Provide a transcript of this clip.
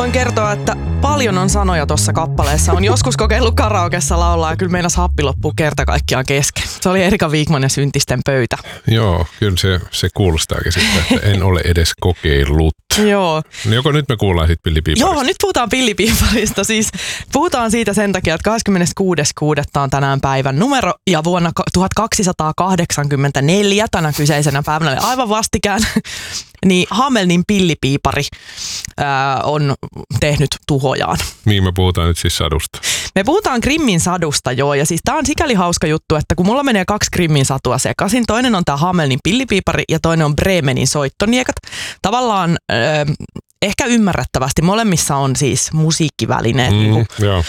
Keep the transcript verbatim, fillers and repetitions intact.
voin kertoa, että paljon on sanoja tuossa kappaleessa. On joskus kokeillut karaokessa laulaa ja kyllä meinas happi loppuu kerta kaikkiaan kesken. Se oli Erika Wigman ja Syntisten pöytä. Joo, kyllä se, se kuulostaakin sitten, että en ole edes kokeillut. Joo. No joko nyt me kuullaan sitten Pillipiiparista? Joo, nyt puhutaan Pillipiiparista. Siis puhutaan siitä sen takia, että kahdeskymmeneskuudes kuudetta on tänään päivän numero ja vuonna tuhatkaksisataakahdeksankymmentäneljä tänä kyseisenä päivänä, eli aivan vastikään, niin Hamelnin pillipiipari ää, on tehnyt tuhojaan. Niin me puhutaan nyt siis sadusta. Me puhutaan Grimmin sadusta, joo, ja siis tää on sikäli hauska juttu, että kun mulla menee kaksi Grimmin satua sekaisin, toinen on tää Hamelnin pillipiipari ja toinen on Bremenin soittoniekat. Tavallaan äh, ehkä ymmärrettävästi molemmissa on siis musiikkivälineet, Mm, niin joo.